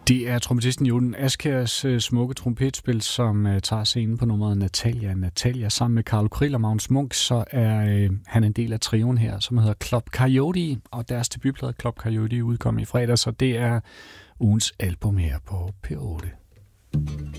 Det er trompetisten Jon Askjærs smukke trompetspil, som tager scenen på nummeret Natalia. Natalia sammen med Carlo Krill og Magnus Munch, så er han en del af trioen her, som hedder Club Coyote, og deres debutplade Club Coyote udkom i fredag, så det er ugens album her på P8.